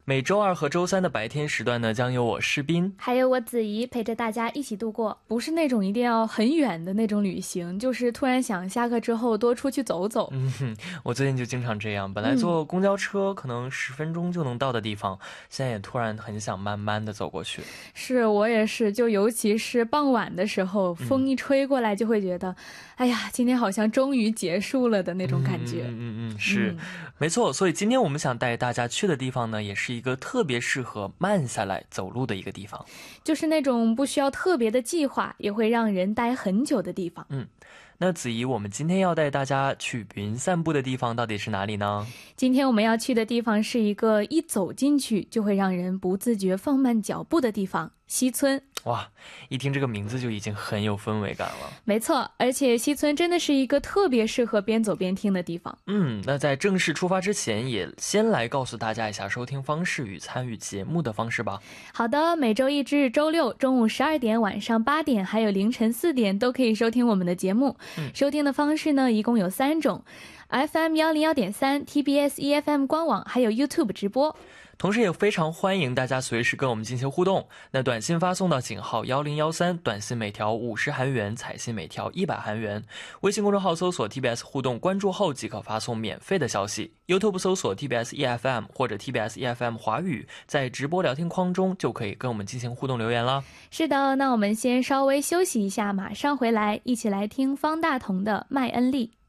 每周二和周三的白天时段呢，将由我诗斌还有我子怡陪着大家一起度过。不是那种一定要很远的那种旅行，就是突然想下课之后多出去走走。 我最近就经常这样，本来坐公交车可能10分钟就能到的地方，现在也突然很想慢慢的走过去。 是，我也是，就尤其是傍晚的时候，风一吹过来就会觉得，哎呀，今天好像终于结束了的那种感觉。 是，没错。所以今天我们想带大家去的地方呢，也是一个特别适合慢下来走路的一个地方， 就是那种不需要特别的计划，也会让人待很久的地方。 那子怡，我们今天要带大家去云散步的地方到底是哪里呢？ 今天我们要去的地方是一个一走进去就会让人不自觉放慢脚步的地方——西村。 哇，一听这个名字就已经很有氛围感了。 没错，而且西村真的是一个特别适合边走边听的地方。 那在正式出发之前，也先来告诉大家一下收听方式与参与节目的方式吧。 好的，每周一至日周六中午12点、晚上8点还有凌晨4点都可以收听我们的节目。收听的方式呢一共有3种， FM 101.3、 TBS EFM 官网还有 YouTube 直播。 同时也非常欢迎大家随时跟我们进行互动。那短信发送到井号1013，短信每条50韩元，彩信每条100韩元。微信公众号搜索 TBS 互动，关注后即可发送免费的消息。YouTube 搜索 TBS EFM 或者 TBS EFM 华语，在直播聊天框中就可以跟我们进行互动留言了。 是的，那我们先稍微休息一下，马上回来，一起来听方大同的《麦恩利》。